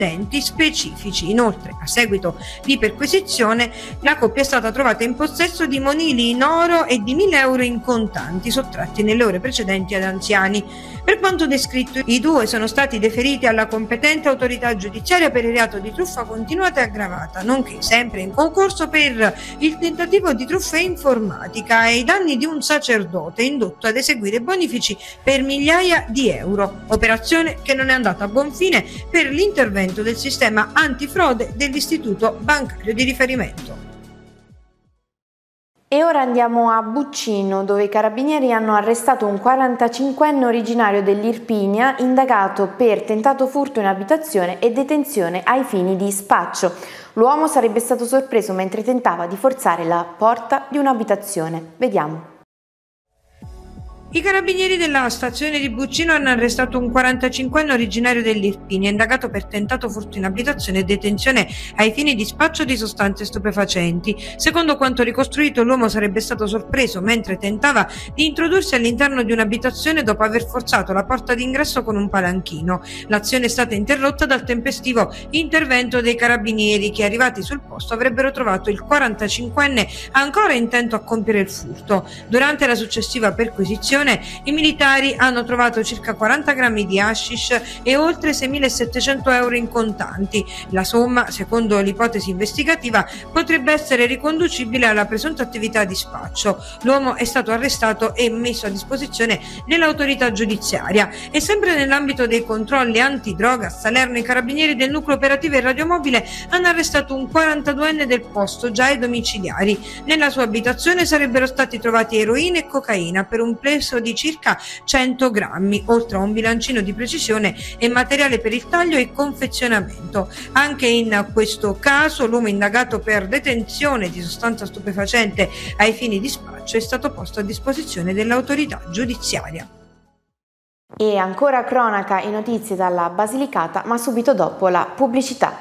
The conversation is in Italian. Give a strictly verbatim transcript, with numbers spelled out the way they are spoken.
utenti specifici. Inoltre, a seguito di perquisizione, la coppia è stata trovata in possesso di monili in oro e di mille euro in contanti sottratti nelle ore precedenti ad anziani. Per quanto descritto, i due sono stati deferiti alla competente autorità giudiziaria per il reato di truffa continuata e aggravata, nonché sempre in concorso per il tentativo di truffa informatica ai danni di un sacerdote indotto ad eseguire bonifici per migliaia di euro, operazione che non è andata a buon fine per l'intervento del sistema antifrode dell'istituto bancario di riferimento. E ora andiamo a Buccino, dove i carabinieri hanno arrestato un quarantacinquenne originario dell'Irpinia indagato per tentato furto in abitazione e detenzione ai fini di spaccio. L'uomo sarebbe stato sorpreso mentre tentava di forzare la porta di un'abitazione. Vediamo. I carabinieri della stazione di Buccino hanno arrestato un quarantacinquenne originario dell'Irpinia, indagato per tentato furto in abitazione e detenzione ai fini di spaccio di sostanze stupefacenti. Secondo quanto ricostruito, l'uomo sarebbe stato sorpreso mentre tentava di introdursi all'interno di un'abitazione dopo aver forzato la porta d'ingresso con un palanchino. L'azione è stata interrotta dal tempestivo intervento dei carabinieri che, arrivati sul posto, avrebbero trovato il quarantacinquenne ancora intento a compiere il furto. Durante la successiva perquisizione, i militari hanno trovato circa quaranta grammi di hashish e oltre seimilasettecento euro in contanti. La somma, secondo l'ipotesi investigativa, potrebbe essere riconducibile alla presunta attività di spaccio. L'uomo è stato arrestato e messo a disposizione dell'autorità giudiziaria. E sempre nell'ambito dei controlli antidroga a Salerno, i carabinieri del nucleo operativo e radiomobile hanno arrestato un quarantaduenne del posto, già ai domiciliari. Nella sua abitazione sarebbero stati trovati eroina e cocaina per un plesso di circa cento grammi, oltre a un bilancino di precisione e materiale per il taglio e confezionamento. Anche in questo caso l'uomo indagato per detenzione di sostanza stupefacente ai fini di spaccio è stato posto a disposizione dell'autorità giudiziaria. E ancora cronaca e notizie dalla Basilicata, ma subito dopo la pubblicità.